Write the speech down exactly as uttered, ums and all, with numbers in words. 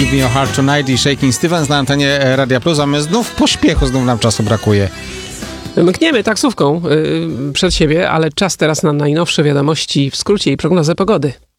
Give Me Your Heart Tonight i Shaking Stevens na antenie Radia Plus, a my znów w pośpiechu, znów nam czasu brakuje. Mkniemy taksówką yy, przed siebie, ale czas teraz na najnowsze wiadomości w skrócie i prognozę pogody.